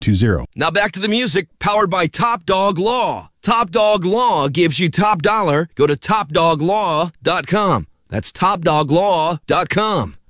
Now back to the music, powered by Top Dog Law. Top Dog Law gives you top dollar. Go to topdoglaw.com. That's topdoglaw.com.